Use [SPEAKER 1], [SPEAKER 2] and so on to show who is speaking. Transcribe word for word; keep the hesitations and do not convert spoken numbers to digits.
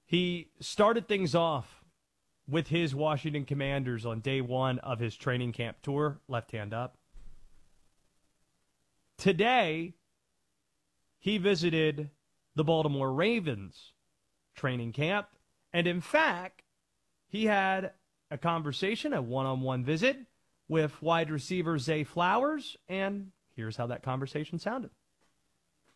[SPEAKER 1] He started things off with his Washington Commanders on day one of his training camp tour, left hand up. Today, he visited the Baltimore Ravens training camp, and in fact, he had a conversation, a one-on-one visit with wide receiver Zay Flowers, and here's how that conversation sounded.